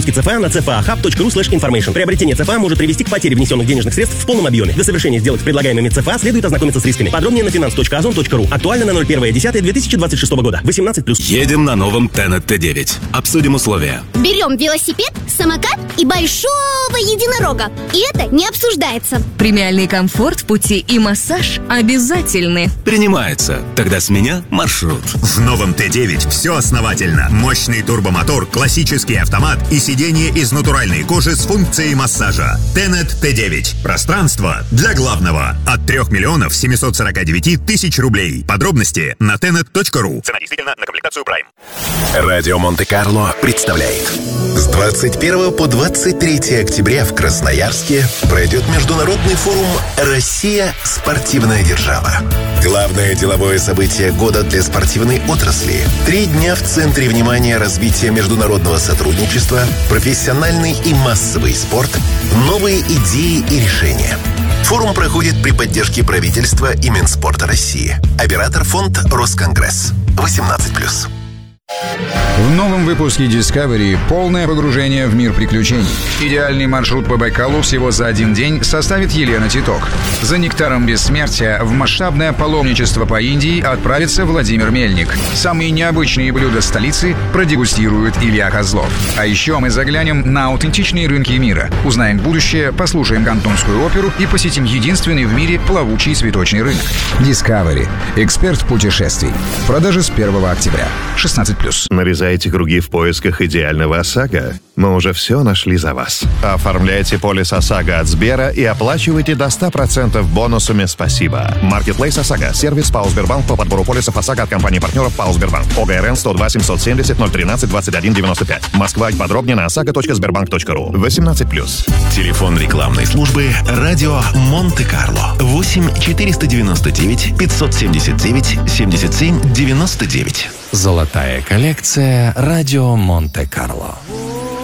справки ЦФА на cfahub.ru/information. Приобретение ЦФА может привести к потере внесенных денежных средств в полном объеме. Для совершения сделок с предлагаемыми ЦФА следует ознакомиться с рисками. Подробнее на finance.ozon.ru. Актуально на 01.10.2026 года. 18+. Едем на новом Tenet T9. Обсудим условия. Берем велосипед, самокат и большого единорога. И это не обсуждается. Премиальный комфорт в пути и массаж обязательны. Принимается. Тогда с меня маршрут. В новом Т9 все основательно. Мощный турбомотор, классический автомат и сиденье из натуральной кожи с функцией массажа. Tenet Т9. Пространство для главного. От 3 749 000 рублей. Подробности на tenet.ru. Цена действительно на комплектацию Prime. Радио Монте-Карло представляет. С 21 по 23 октября в Красноярске пройдет международный форум «Россия. Спортивная держава». Главное деловое событие года для спортивной отрасли. 3 дня в центре внимания развития международного сотрудничества, профессиональный и массовый спорт, новые идеи и решения. Форум проходит при поддержке правительства и Минспорта России. Оператор фонд «Росконгресс». 18+. В новом выпуске Discovery полное погружение в мир приключений. Идеальный маршрут по Байкалу всего за 1 день составит Елена Титок. За нектаром бессмертия в масштабное паломничество по Индии отправится Владимир Мельник. Самые необычные блюда столицы продегустирует Илья Козлов. А еще мы заглянем на аутентичные рынки мира, узнаем будущее, послушаем кантонскую оперу и посетим единственный в мире плавучий цветочный рынок. Discovery. Эксперт путешествий. Продажи с 1 октября. 16+. Нарезаете круги в поисках идеального ОСАГО? Мы уже все нашли за вас. Оформляйте полис ОСАГО от Сбера и оплачивайте до 100% бонусами «Спасибо». Marketplace ОСАГО. Сервис ПАО Сбербанк по подбору полисов ОСАГО от компании-партнеров ПАО Сбербанк. ОГРН 102 770 013 21 95. Москва. Подробнее на osago.sberbank.ru. 18+. Телефон рекламной службы «Радио Монте-Карло». 8 499 579 77 99. Золотая коллекция «Радио Монте-Карло».